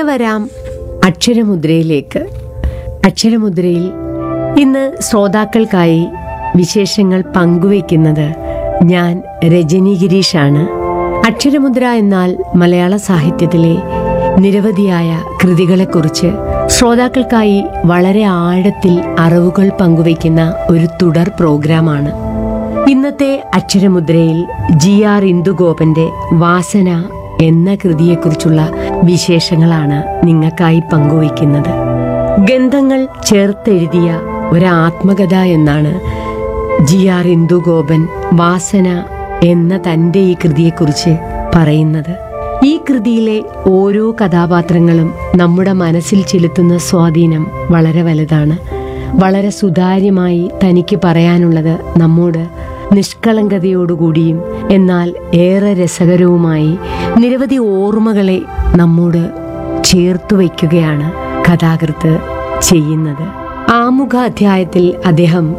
തിരികെ വരാം അക്ഷരമുദ്രയിലേക്ക്. അക്ഷരമുദ്രയിൽ ഇന്ന് ശ്രോതാക്കൾക്കായി വിശേഷങ്ങൾ പങ്കുവയ്ക്കുന്നത് ഞാൻ രജനി ഗിരീഷാണ്. അക്ഷരമുദ്ര എന്നാൽ മലയാള സാഹിത്യത്തിലെ നിരവധിയായ കൃതികളെക്കുറിച്ച് ശ്രോതാക്കൾക്കായി വളരെ ആഴത്തിൽ അറിവുകൾ പങ്കുവയ്ക്കുന്ന ഒരു തുടർ പ്രോഗ്രാമാണ്. ഇന്നത്തെ അക്ഷരമുദ്രയിൽ GR ഇന്ദുഗോപന്റെ വാസന എന്ന കൃതിയെക്കുറിച്ചുള്ള വിശേഷങ്ങളാണ് നിങ്ങൾക്കായി പങ്കുവയ്ക്കുന്നത്. ഗന്ധങ്ങൾ ചേർത്തെഴുതിയ ഒരാത്മകഥ എന്നാണ് GR ഇന്ദുഗോപൻ വാസന എന്ന തൻ്റെ ഈ കൃതിയെക്കുറിച്ച് പറയുന്നത്. ഈ കൃതിയിലെ ഓരോ കഥാപാത്രങ്ങളും നമ്മുടെ മനസ്സിൽ ചെലുത്തുന്ന സ്വാധീനം വളരെ വലുതാണ്. വളരെ സുതാര്യമായി തനിക്ക് പറയാനുള്ളത് നമ്മോട് നിഷ്കളങ്കതയോടുകൂടിയും എന്നാൽ ഏറെ രസകരവുമായി നിരവധി ഓർമ്മകളെ നമ്മോട് ചേർത്തു വയ്ക്കുകയാണ് കഥാകൃത്ത് ചെയ്യുന്നത്. ആമുഖ അധ്യായത്തിൽ അദ്ദേഹം